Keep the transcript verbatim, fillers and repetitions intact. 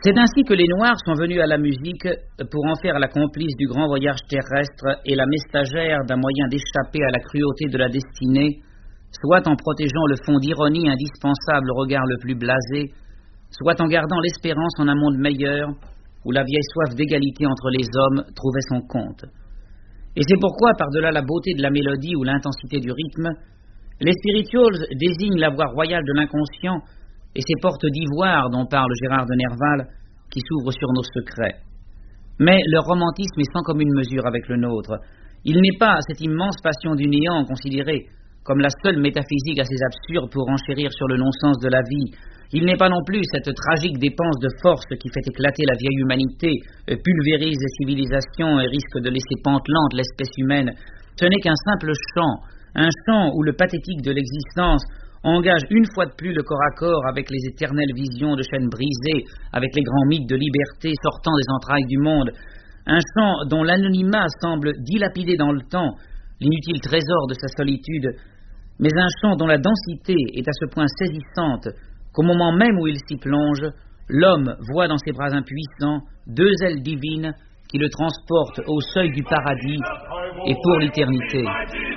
C'est ainsi que les Noirs sont venus à la musique pour en faire la complice du grand voyage terrestre et la messagère d'un moyen d'échapper à la cruauté de la destinée, soit en protégeant le fond d'ironie indispensable au regard le plus blasé, soit en gardant l'espérance en un monde meilleur où la vieille soif d'égalité entre les hommes trouvait son compte. Et c'est pourquoi, par-delà la beauté de la mélodie ou l'intensité du rythme, les spirituals désignent la voie royale de l'inconscient et ces portes d'ivoire dont parle Gérard de Nerval qui s'ouvrent sur nos secrets. Mais leur romantisme est sans commune mesure avec le nôtre. Il n'est pas cette immense passion du néant considérée comme la seule métaphysique assez absurde pour enchérir sur le non-sens de la vie. Il n'est pas non plus cette tragique dépense de force qui fait éclater la vieille humanité, pulvérise les civilisations et risque de laisser pantelante l'espèce humaine. Ce n'est qu'un simple chant, un chant où le pathétique de l'existence engage une fois de plus le corps à corps avec les éternelles visions de chaînes brisées, avec les grands mythes de liberté sortant des entrailles du monde. Un chant dont l'anonymat semble dilapider dans le temps l'inutile trésor de sa solitude, mais un chant dont la densité est à ce point saisissante qu'au moment même où il s'y plonge, l'homme voit dans ses bras impuissants deux ailes divines qui le transportent au seuil du paradis et pour l'éternité.